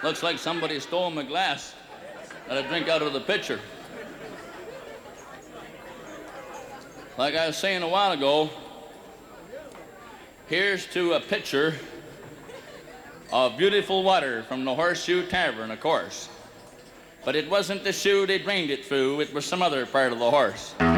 Looks like somebody stole my glass that I drink out of the pitcher. Like I was saying a while ago, here's to a pitcher of beautiful water from the Horseshoe Tavern, of course. But it wasn't the shoe they drained it through, it was some other part of the horse.